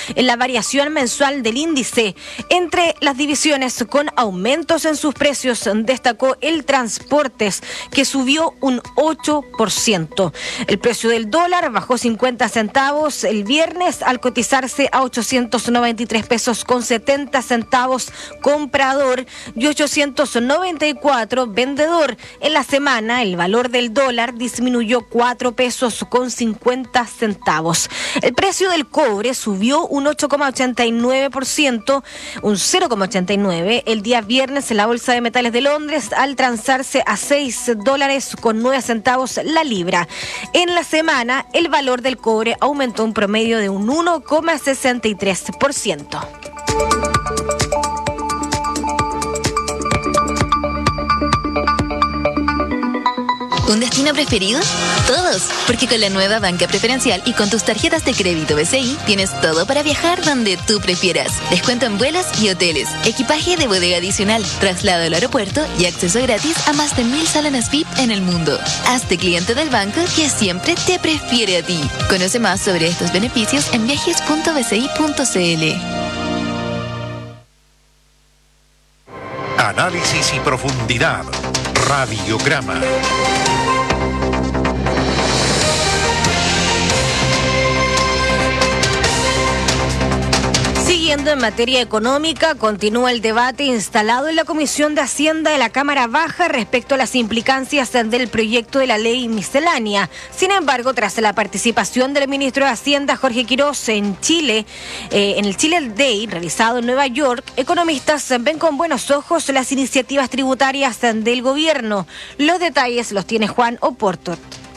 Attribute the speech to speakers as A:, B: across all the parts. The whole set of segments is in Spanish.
A: en la variación mensual del índice. Entre las divisiones con aumentos en sus precios destacó el transportes, que subió un 8%. El precio del dólar bajó 50 centavos el viernes al cotizarse a 893 pesos con 70 centavos comprador y 894 vendedor. En la semana el valor del dólar disminuyó 4 pesos con 50 centavos. El precio del cobre subió un 8,89%, un 0,89 el día viernes en la Bolsa de Metales de Londres al transarse a $6.09 la libra. En la semana el valor del cobre aumentó un promedio de un 1,63%.
B: ¿Un destino preferido? Todos, porque con la nueva banca preferencial y con tus tarjetas de crédito BCI tienes todo para viajar donde tú prefieras. Descuento en vuelos y hoteles, equipaje de bodega adicional, traslado al aeropuerto y acceso gratis a más de 1000 salones VIP en el mundo. Hazte cliente del banco que siempre te prefiere a ti. Conoce más sobre estos beneficios en viajes.bci.cl.
C: Análisis y profundidad. Radiograma.
A: Siguiendo en materia económica, continúa el debate instalado en la Comisión de Hacienda de la Cámara Baja respecto a las implicancias del proyecto de la ley miscelánea. Sin embargo, tras la participación del ministro de Hacienda, Jorge Quirós, en Chile, en el Chile Day, realizado en Nueva York, economistas ven con buenos ojos las iniciativas tributarias del gobierno. Los detalles los tiene Juan Oporto.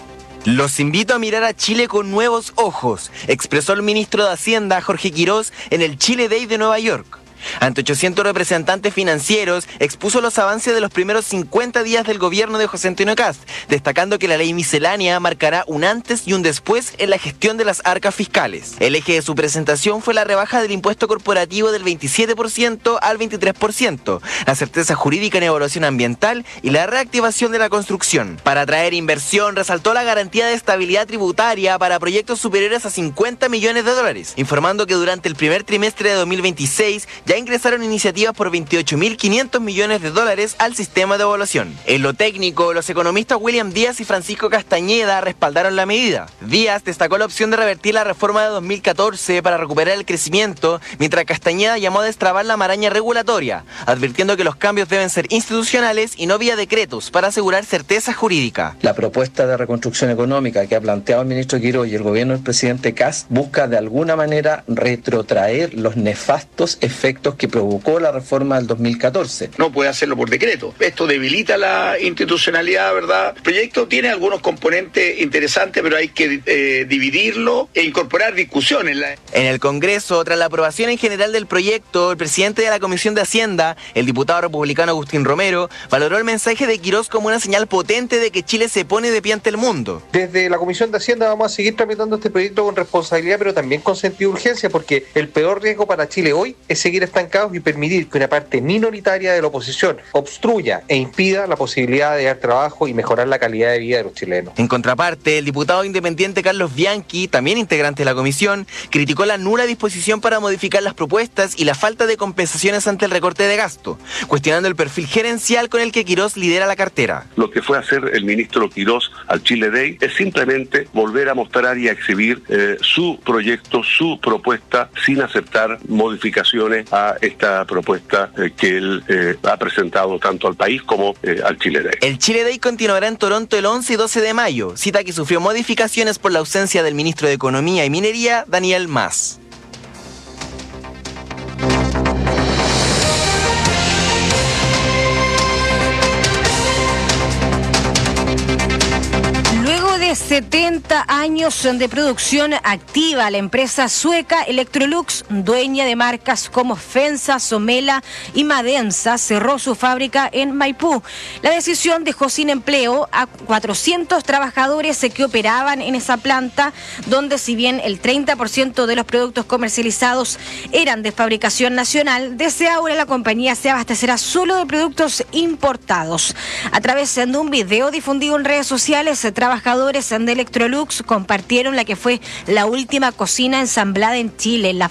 D: Los invito a mirar a Chile con nuevos ojos, expresó el ministro de Hacienda, Jorge Quirós, en el Chile Day de Nueva York. Ante 800 representantes financieros, expuso los avances de los primeros 50 días del gobierno de José Antonio Kast, destacando que la ley miscelánea marcará un antes y un después en la gestión de las arcas fiscales. El eje de su presentación fue la rebaja del impuesto corporativo del 27% al 23%, la certeza jurídica en evaluación ambiental y la reactivación de la construcción. Para atraer inversión, resaltó la garantía de estabilidad tributaria para proyectos superiores a $50 millones, informando que durante el primer trimestre de 2026 ya ingresaron iniciativas por $28.500 millones al sistema de evaluación. En lo técnico, los economistas William Díaz y Francisco Castañeda respaldaron la medida. Díaz destacó la opción de revertir la reforma de 2014 para recuperar el crecimiento, mientras Castañeda llamó a destrabar la maraña regulatoria, advirtiendo que los cambios deben ser institucionales y no vía decretos para asegurar certeza jurídica.
E: La propuesta de reconstrucción económica que ha planteado el ministro Quirós y el gobierno del presidente Kast busca de alguna manera retrotraer los nefastos efectos que provocó la reforma del 2014.
F: No puede hacerlo por decreto. Esto debilita la institucionalidad, ¿verdad? El proyecto tiene algunos componentes interesantes, pero hay que dividirlo e incorporar discusiones.
D: En el Congreso, tras la aprobación en general del proyecto, el presidente de la Comisión de Hacienda, el diputado republicano Agustín Romero, valoró el mensaje de Quirós como una señal potente de que Chile se pone de pie ante el mundo.
G: Desde la Comisión de Hacienda vamos a seguir tramitando este proyecto con responsabilidad, pero también con sentido de urgencia, porque el peor riesgo para Chile hoy es seguir estancados y permitir que una parte minoritaria de la oposición obstruya e impida la posibilidad de dar trabajo y mejorar la calidad de vida de los chilenos.
D: En contraparte, el diputado independiente Carlos Bianchi, también integrante de la comisión, criticó la nula disposición para modificar las propuestas y la falta de compensaciones ante el recorte de gasto, cuestionando el perfil gerencial con el que Quirós lidera la cartera.
H: Lo que fue a hacer el ministro Quirós al Chile Day es simplemente volver a mostrar y a exhibir su proyecto, su propuesta, sin aceptar modificaciones a esta propuesta que él ha presentado tanto al país como al Chile Day.
D: El Chile Day continuará en Toronto el 11 y 12 de mayo, cita que sufrió modificaciones por la ausencia del ministro de Economía y Minería, Daniel Mas.
A: de 70 años de producción activa, la empresa sueca Electrolux, dueña de marcas como Fensa, Somela y Madensa, cerró su fábrica en Maipú. La decisión dejó sin empleo a 400 trabajadores que operaban en esa planta, donde si bien el 30% de los productos comercializados eran de fabricación nacional, desde ahora la compañía se abastecerá solo de productos importados. A través de un video difundido en redes sociales, trabajadores de Electrolux compartieron la que fue la última cocina ensamblada en Chile, la